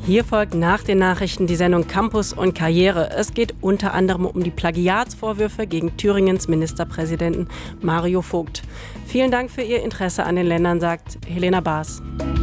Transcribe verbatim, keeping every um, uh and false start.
Hier folgt nach den Nachrichten die Sendung Campus und Karriere. Es geht unter anderem um die Plagiatsvorwürfe gegen Thüringens Ministerpräsidenten Mario Vogt. Vielen Dank für Ihr Interesse an den Ländern, sagt Helena Baas.